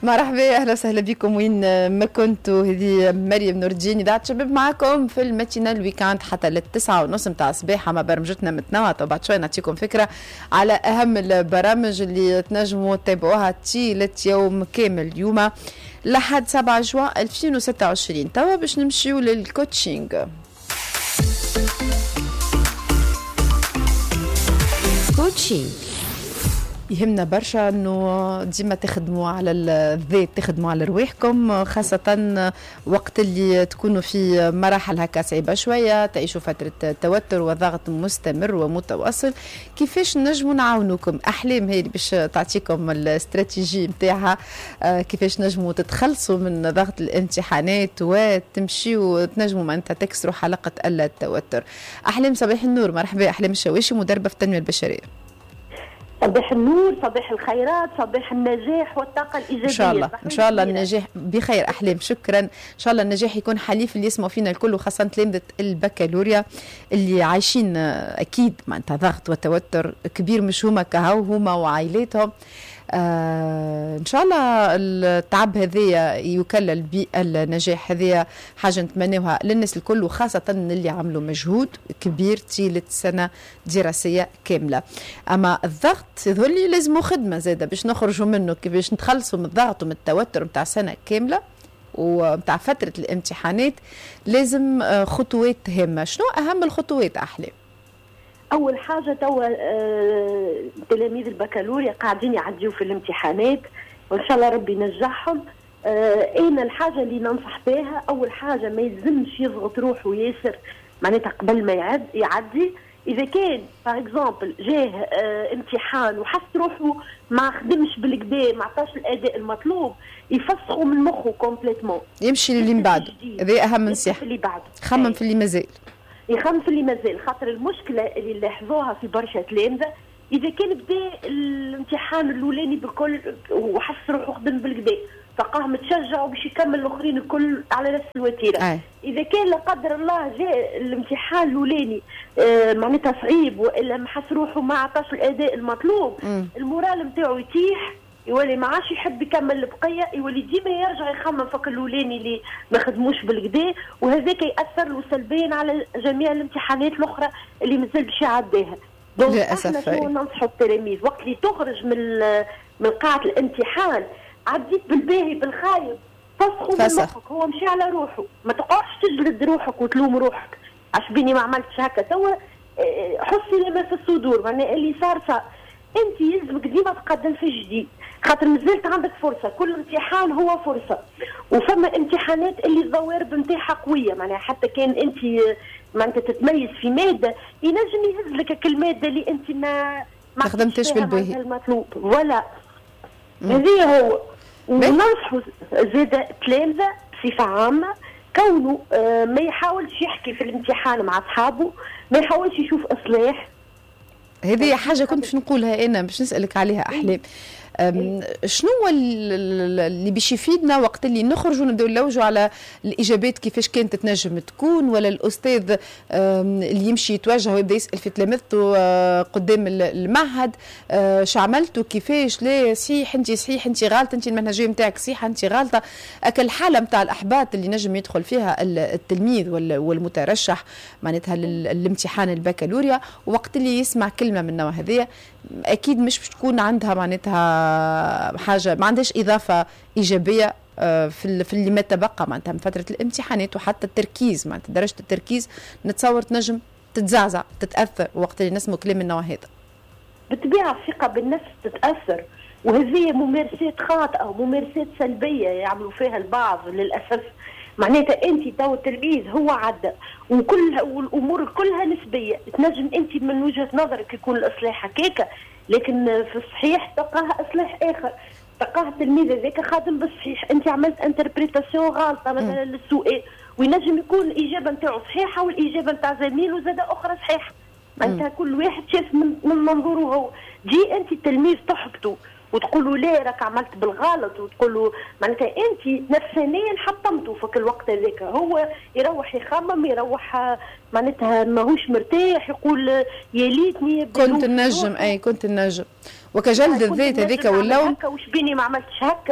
مرحبا، اهلا وسهلا بكم وين ما كنتوا. هذه مريم نور الدين اذاعه شباب معكم في الماتينال ويكاند حتى لل9:30 متاع الصباح مع برمجتنا متنوعه. وبعد شويه نعطيكم فكره على اهم البرامج اللي تنجموا تتابعوها طيله يوم كامل اليوم لحد 7 جوان 2026. توا باش نمشيو للكوتشينغ. كوتشينغ يهمنا برشا انه ديما تخدموا على الذات، تخدموا على رواحكم، خاصة وقت اللي تكونوا في مراحل هكا صعيبة شوية، تعيشوا فترة توتر وضغط مستمر ومتواصل. كيفاش نجموا نعاونوكم؟ أحلام هي اللي باش تعطيكم الاستراتيجي متاعها، كيفاش نجموا تتخلصوا من ضغط الامتحانات وتمشيوا تنجموا معناتها تكسروا حلقة التوتر. أحلام صباح النور، مرحبا. أحلام الشواشي، مدربة في التنمية البشرية. صباح النور، صباح الخيرات، صباح النجاح والطاقة الإيجابية. إن شاء الله إن شاء الله النجاح بخير. أحلام شكرا. إن شاء الله النجاح يكون حليف اللي يسمعوا فينا الكل، وخاصة تلامذة البكالوريا اللي عايشين أكيد معناتها ضغط وتوتر كبير، مش هما كهو هما وعائلاتهم. إن شاء الله التعب هذايا يكلل بالنجاح. هذايا حاجة نتمناوها للناس الكل، وخاصة اللي عملوا مجهود كبير طيلة سنة دراسية كاملة. أما الضغط يظهر لي لازم خدمة زادة باش نخرجوا منه، كيفاش نتخلصوا من الضغط ومن التوتر متاع سنة كاملة ومتاع فترة الامتحانات. لازم خطوات هامة. شنو أهم الخطوات أحلام؟ أول حاجة توا تلاميذ البكالوريا قاعدين يعديوا في الامتحانات وإن شاء الله ربي ينجحهم. أنا الحاجة اللي ننصح بها، أول حاجة ما يلزمش يضغط روحه ياسر معناتها قبل ما يعدي. إذا كان باغ اكزومبل جاه امتحان وحس روحه ما خدمش بالكدا، ما عطاش الأداء المطلوب، يفسخوا من مخه كومبليتمون، يمشي للي من بعده. هذا أهم نصيحة. خمم في اللي مازال، يخمم في اللي مازال. خاطر المشكله اللي لاحظوها في برشا تلامذه، اذا كان بدا الامتحان الاولاني بالكل وحس روحه خدم بالكدا، تلقاه متشجع وباش يكمل الاخرين الكل على نفس الوتيره. اذا كان لا قدر الله جاء الامتحان الاولاني معناتها صعيب والا ما حس روحه ما عطاش الاداء المطلوب، المورال نتاعو يتيح، يولي ما عادش يحب يكمل البقيه، يولي ديما يرجع يخمم فك الاولاني اللي ما خدموش بالكدا، وهذاك ياثر له سلبيا على جميع الامتحانات الاخرى اللي مازال باش يعديها. دونك احنا شنو ننصحوا التلاميذ وقت اللي تخرج من قاعه الامتحان، عديت بالباهي بالخايب، فسخوا من مخك، هو مشي على روحه، ما تقعدش تجلد روحك وتلوم روحك عش بيني ما عملتش هكا. توا حسي لما في الصدور، معناها اللي صار انت يلزمك ديما تقدم في جديد، خاطر مازالت عندك فرصه، كل امتحان هو فرصه، وفما امتحانات اللي الضوارب نتاعها قويه، معناها حتى كان انت معناتها تتميز في ماده ينجم يهز لك الماده اللي انت ما خدمتش بالباهي المطلوب ولا. هذه هو. وننصحوا زاد التلامذه بصفه عامه كونه ما يحاولش يحكي في الامتحان مع اصحابه، ما يحاولش يشوف اصلاح. هذه حاجة كنت باش نقولها أنا، باش نسألك عليها أحلام. شنو هو اللي باش يفيدنا وقت اللي نخرجوا نبداو نلوجوا على الاجابات كيفاش كانت تنجم تكون، ولا الاستاذ اللي يمشي يتوجه ويبدا يسال في تلامذته قدام المعهد شو عملتوا كيفاش، لا صحيح انت صحيح انت غلطه، انت المنهجيه نتاعك صحيحه انت غلطه. اكل الحاله نتاع الاحباط اللي نجم يدخل فيها التلميذ والمترشح معناتها للامتحان البكالوريا، وقت اللي يسمع كلمه من النوع هذايا اكيد مش باش تكون عندها معناتها حاجه، ما عندهاش اضافه ايجابيه في اللي ما تبقى معناتها من فتره الامتحانات. وحتى التركيز معناتها درجه التركيز نتصور تنجم تتزعزع تتاثر وقت اللي نسمع كلام النوع هذا. بالطبيعه الثقه بالنفس تتاثر، وهذه ممارسات خاطئه وممارسات سلبيه يعملوا فيها البعض للاسف. معناتها انت تو التلميذ هو عدى وكل والامور كلها نسبيه، تنجم انت من وجهه نظرك يكون الاصلاح هكاكا، لكن في الصحيح تلقاها اصلاح اخر، تلقاه التلميذ هذاك خادم بالصحيح، انت عملت انتربريتاسيون غلطه مثلا للسؤال، وينجم يكون الاجابه نتاعو صحيحه والاجابه نتاع زميله زاد اخرى صحيحه. معناتها كل واحد شاف من منظوره هو. جي انت التلميذ تحبطه وتقولوا لا راك عملت بالغلط، وتقولوا معناتها انت نفسانيا حطمته في الوقت هذاك، هو يروح يخمم، يروح معناتها ماهوش مرتاح، يقول يا ليتني كنت النجم. اي كنت النجم، وكجلد الذات هذيك واللوم هكا وش بيني ما عملتش هكا.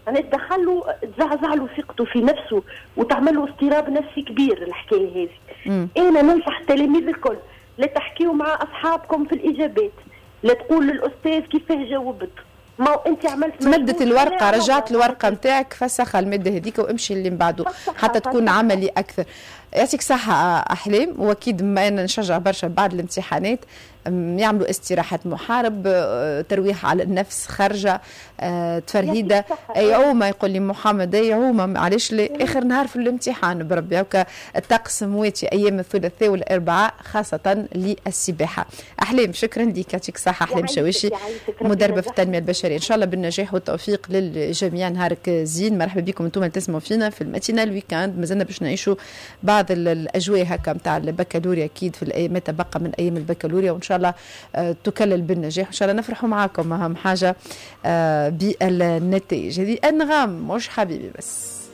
انا تدخله تزعزع له ثقته في نفسه وتعمل له اضطراب نفسي كبير الحكايه هذه. انا ننصح التلاميذ الكل لا تحكيوا مع اصحابكم في الاجابات، لا تقول للاستاذ كيفاه جاوبت، ما انت عملت مدت الورقه، رجعت الورقه نتاعك، فسخها الماده هذيك وامشي اللي من بعده حتى تكون عملي اكثر. يعطيك صحه احلام، واكيد بما ان نشجع برشا بعد الامتحانات يعملوا استراحة محارب، ترويح على النفس، خرجة، تفرهيدة، يعومة. يقول لي محمد يعومة علاش لا آخر نهار في الامتحان بربي، هكا الطقس مواتي أيام الثلاثاء والأربعاء خاصة للسباحة. أحلام شكرا لك، يعطيك صحة أحلام شواشي، مدربة في التنمية البشرية. إن شاء الله بالنجاح والتوفيق للجميع، نهارك زين. مرحبا بكم انتم اللي تسمعوا فينا في الماتينال الويكاند، مازلنا باش نعيشوا بعض الأجواء هكا نتاع البكالوريا أكيد في الأيام ما تبقى من أيام البكالوريا، وإن شاء الله تكلل بالنجاح، وإن شاء الله نفرحوا معاكم. أهم حاجة بالنتائج. هذه أنغام مش حبيبي بس.